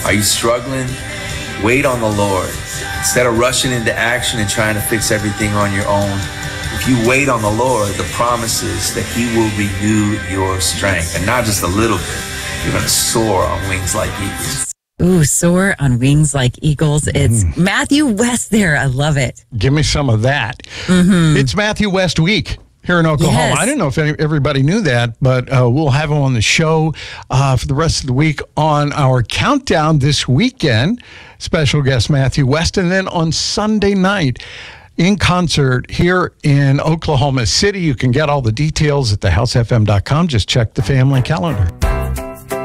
Are you struggling? Wait on the Lord. Instead of rushing into action and trying to fix everything on your own, if you wait on the Lord, the promise is that he will renew your strength. And not just a little bit. You're going to soar on wings like eagles. Ooh, soar on wings like eagles. It's Matthew West there. I love it. Give me some of that. It's Matthew West week here in Oklahoma. Yes. I didn't know if everybody knew that, but we'll have him on the show for the rest of the week on our countdown this weekend. Special guest Matthew West. And then on Sunday night in concert here in Oklahoma City. You can get all the details at thehousefm.com. Just check the family calendar.